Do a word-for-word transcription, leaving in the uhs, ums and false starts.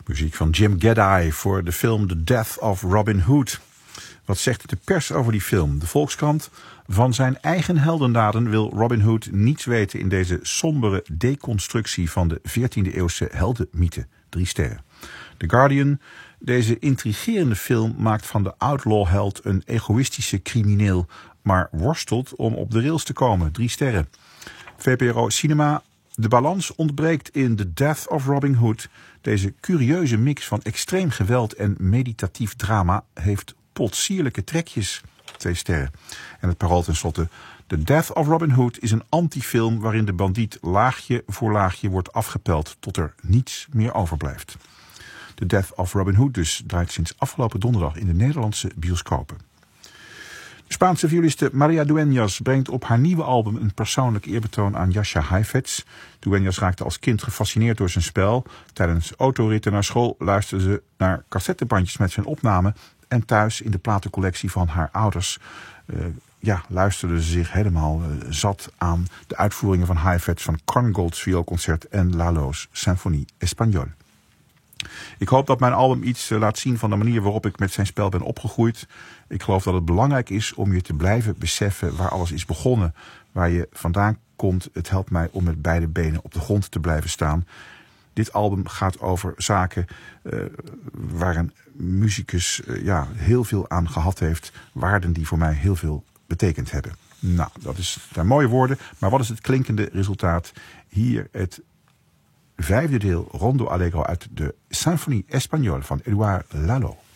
Muziek van Jim Geddy voor de film The Death of Robin Hood. Wat zegt de pers over die film? De Volkskrant. Van zijn eigen heldendaden wil Robin Hood niets weten in deze sombere deconstructie van de veertiende eeuwse heldenmythe. Drie sterren. The Guardian. Deze intrigerende film maakt van de outlaw-held een egoïstische crimineel, maar worstelt om op de rails te komen. Drie sterren. V P R O Cinema. De balans ontbreekt in The Death of Robin Hood. Deze curieuze mix van extreem geweld en meditatief drama heeft potsierlijke trekjes. Twee sterren. En het parool tenslotte. The Death of Robin Hood is een antifilm waarin de bandiet laagje voor laagje wordt afgepeld tot er niets meer overblijft. The Death of Robin Hood dus draait sinds afgelopen donderdag in de Nederlandse bioscopen. De Spaanse violiste Maria Dueñas brengt op haar nieuwe album een persoonlijk eerbetoon aan Jascha Heifetz. Dueñas raakte als kind gefascineerd door zijn spel. Tijdens autoritten naar school luisterde ze naar cassettebandjes met zijn opnamen. En thuis in de platencollectie van haar ouders uh, ja, luisterde ze zich helemaal uh, zat aan de uitvoeringen van Heifetz van Korngold's vioolconcert en Lalo's Symphonie Espagnole. Ik hoop dat mijn album iets uh, laat zien van de manier waarop ik met zijn spel ben opgegroeid. Ik geloof dat het belangrijk is om je te blijven beseffen waar alles is begonnen. Waar je vandaan komt. Het helpt mij om met beide benen op de grond te blijven staan. Dit album gaat over zaken uh, waar een muzikus uh, ja, heel veel aan gehad heeft. Waarden die voor mij heel veel betekend hebben. Nou, dat is, zijn mooie woorden. Maar wat is het klinkende resultaat? Hier het vijfde deel Rondo Allegro uit de Symphonie Espagnole van Édouard Lalo.